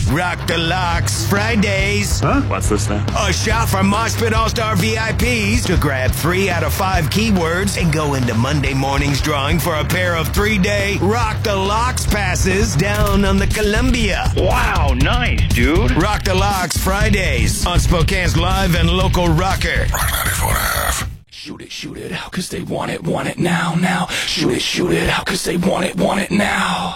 Rock the Locks Fridays. Huh? What's this now? A shot from Moshpit All-Star VIPs to grab 3 out of 5 keywords and go into Monday morning's drawing for a pair of 3-day Rock the Locks passes down on the Columbia. Wow, nice, dude. Rock the Locks Fridays on Spokane's live and local rocker. Rock 94.5. Shoot it out, 'cause they want it now. Shoot it out, 'cause they want it now.